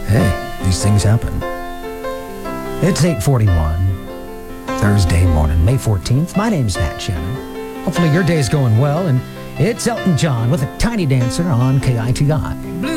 Hey, these things happen. It's 8:41, Thursday morning, May 14th. My name's Matt Shannon. Hopefully your day's going well, and it's Elton John with a Tiny Dancer on KITI.